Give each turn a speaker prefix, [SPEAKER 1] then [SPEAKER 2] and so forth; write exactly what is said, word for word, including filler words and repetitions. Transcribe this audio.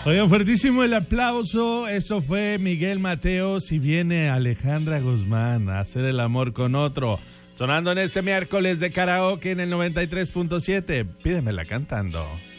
[SPEAKER 1] Oigan, fuertísimo el aplauso. Eso fue Miguel Mateos y viene Alejandra Guzmán a hacer el amor con otro. Sonando en este miércoles de karaoke en el noventa y tres punto siete. Pídemela cantando.